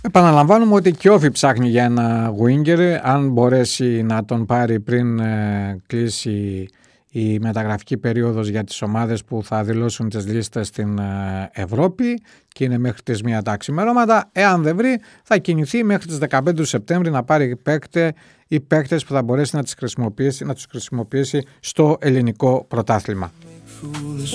Επαναλαμβάνουμε ότι και όφι ψάχνει για ένα winger, αν μπορέσει να τον πάρει πριν κλείσει η μεταγραφική περίοδος για τις ομάδες που θα δηλώσουν τις λίστες στην Ευρώπη και είναι μέχρι τις 1 τα ξημερώματα. Εάν δεν βρει, θα κινηθεί μέχρι τις 15 του Σεπτέμβρη να πάρει παίκτες που θα μπορέσει να τους χρησιμοποιήσει στο ελληνικό πρωτάθλημα.